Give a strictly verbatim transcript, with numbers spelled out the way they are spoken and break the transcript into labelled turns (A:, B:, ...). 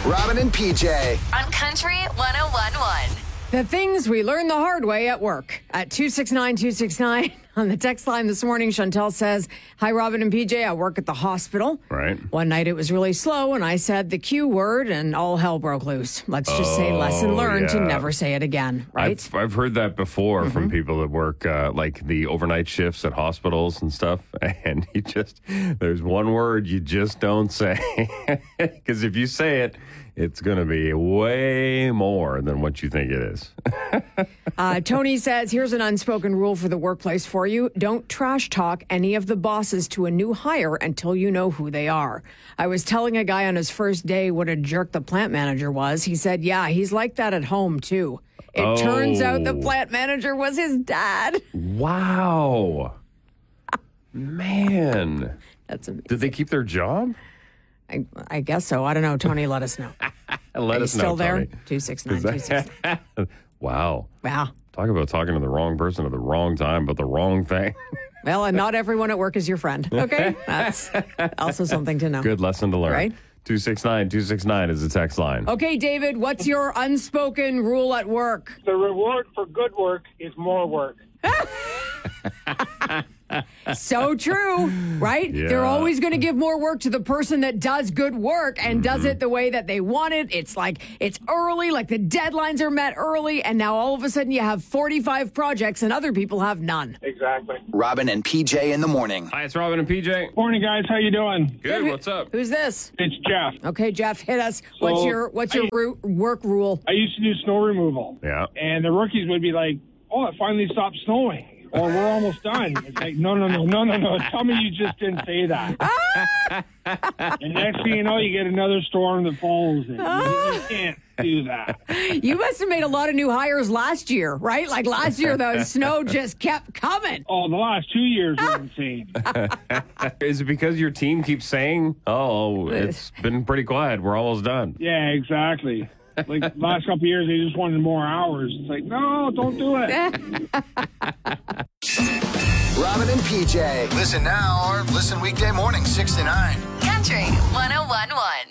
A: Robin and P J.
B: On Country one oh one point one.
C: The things we learn the hard way at work. At two six nine, two six nine on the text line this morning, Chantel says, hi, Robin and P J. I work at the hospital.
D: Right.
C: One night it was really slow and I said the Q word and all hell broke loose. Let's just
D: Oh,
C: say lesson learned to
D: yeah.
C: never say it again, right?
D: I've, I've heard that before
C: Mm-hmm.
D: from people that work uh, like the overnight shifts at hospitals and stuff. And you just, there's one word you just don't say. Because if you say it, it's going to be way more than what you think it is.
C: uh, Tony says, here's an unspoken rule for the workplace for you. Don't trash talk any of the bosses to a new hire until you know who they are. I was telling a guy on his first day what a jerk the plant manager was. He said, yeah, he's like that at home, too. It
D: Oh.
C: turns out the plant manager was his dad.
D: Wow. Man.
C: That's amazing.
D: Did they keep their job?
C: I, I guess so. I don't know. Tony, let us know.
D: Let
C: Are you
D: us
C: still
D: know,
C: there?
D: Tony.
C: two six nine,
D: Is
C: two six nine.
D: that- Wow.
C: Wow.
D: Talk about talking to the wrong person at the wrong time, but the wrong thing.
C: Well, and not everyone at work is your friend. Okay? That's also something to know.
D: Good lesson to learn.
C: Right?
D: two six nine, two six nine is the text line.
C: Okay, David, what's your unspoken rule at work?
E: The reward for good work is more work.
C: So true, right?
D: Yeah.
C: They're always going to give more work to the person that does good work and does
D: Mm-hmm.
C: it the way that they want it. It's like it's early, like the deadlines are met early, and now all of a sudden you have forty-five projects and other people have none.
E: Exactly.
A: Robin and P J in the morning.
D: Hi, it's Robin and P J.
E: Morning, guys. How you doing?
D: Good, what's up?
C: Who's this?
E: It's Jeff.
C: Okay, Jeff, hit us. What's
E: So,
C: your what's your
E: I-
C: ru- work rule?
E: I used to do snow removal.
D: Yeah.
E: And the rookies would be like, oh, it finally stopped snowing. Or we're almost done. It's like, no, no, no, no, no, no. Tell me you just didn't say that. And next thing you know, you get another storm that follows it. You, you can't do that.
C: You must have made a lot of new hires last year, right? Like last year, the snow just kept coming.
E: Oh, the last two years were insane.
D: Is it because your team keeps saying, oh, it's been pretty quiet, we're almost done?
E: Yeah, exactly. Like last couple of years, they just wanted more hours. It's like, no, don't do it.
A: Robin and P J. Listen now or listen weekday morning, six to nine.
B: Country one oh one point one.